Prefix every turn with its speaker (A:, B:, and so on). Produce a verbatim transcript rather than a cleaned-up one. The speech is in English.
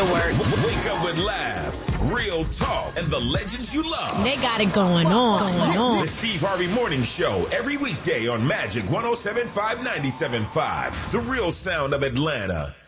A: to work.
B: Wake up with laughs, real talk, and the legends you love.
A: They got it going on. Going on.
B: The Steve Harvey Morning Show, every weekday on Magic one oh seven point five, ninety-seven point five. The real sound of Atlanta.